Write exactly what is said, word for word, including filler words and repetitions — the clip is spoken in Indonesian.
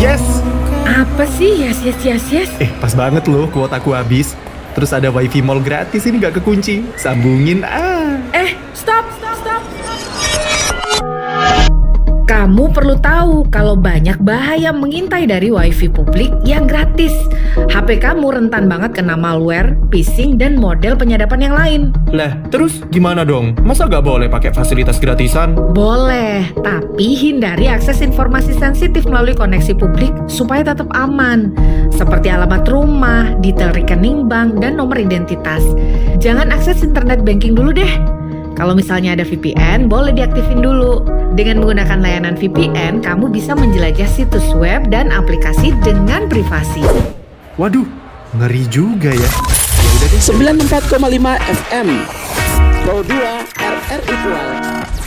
Yes! Apa sih yes yes yes yes? Eh, pas banget loh kuotaku habis. Terus ada wifi mall gratis ini gak kekunci. Sambungin ah. Eh, stop, stop, stop. Kamu perlu tahu kalau banyak bahaya mengintai dari wifi publik yang gratis. H P kamu rentan banget kena malware, phishing, dan model penyadapan yang lain. Lah, terus gimana dong? Masa gak boleh pakai fasilitas gratisan? Boleh, tapi hindari akses informasi sensitif melalui koneksi publik supaya tetap aman. Seperti alamat rumah, detail rekening bank, dan nomor identitas. Jangan akses internet banking dulu deh. Kalau misalnya ada V P N, boleh diaktifin dulu. Dengan menggunakan layanan V P N, kamu bisa menjelajah situs web dan aplikasi dengan privasi. Waduh, ngeri juga ya. Ya udah deh. sembilan puluh empat koma lima F M Pro dua R R Equal.